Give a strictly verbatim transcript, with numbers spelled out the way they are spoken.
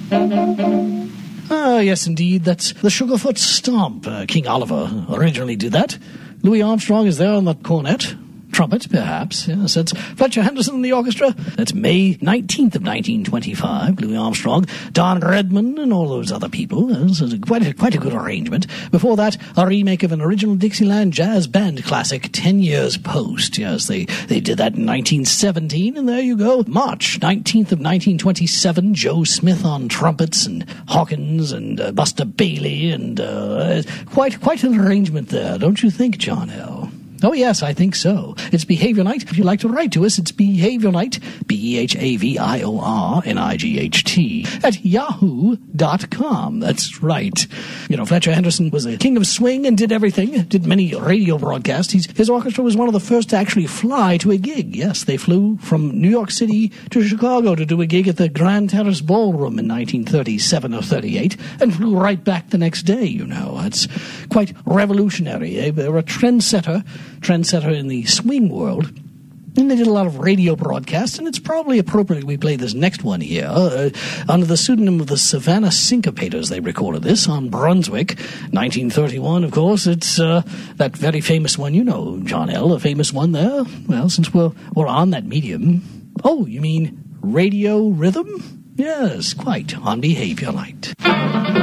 Ah, yes, indeed, that's the Sugarfoot Stomp. Uh, King Oliver originally did that. Louis Armstrong is there on the cornet. Trumpet, perhaps. Yes, that's Fletcher Henderson in the orchestra. That's May nineteenth of nineteen twenty-five. Louis Armstrong, Don Redman, and all those other people. Yes, it's quite a, quite a good arrangement. Before that, a remake of an original Dixieland jazz band classic, Ten Years Post. Yes, they, they did that in nineteen seventeen, and there you go. March nineteenth of nineteen twenty-seven, Joe Smith on trumpets, and Hawkins, and uh, Buster Bailey, and uh, quite, quite an arrangement there, don't you think, John L.? Oh, yes, I think so. It's Behavior Night. If you'd like to write to us, it's Behavior Night, B E H A V I O R N I G H T, at yahoo dot com. That's right. You know, Fletcher Henderson was a king of swing and did everything, did many radio broadcasts. He's, his orchestra was one of the first to actually fly to a gig. Yes, they flew from New York City to Chicago to do a gig at the Grand Terrace Ballroom in nineteen thirty-seven or thirty-eight, and flew right back the next day, you know. It's quite revolutionary. They were a trendsetter. trendsetter in the swing world, and they did a lot of radio broadcasts, and it's probably appropriate we play this next one here. Uh, under the pseudonym of the Savannah Syncopators, they recorded this on Brunswick, nineteen thirty-one, of course. It's uh, that very famous one, you know, John L., a famous one there. Well, since we're, we're on that medium. Oh, you mean radio rhythm? Yes, quite, on Behavior Night.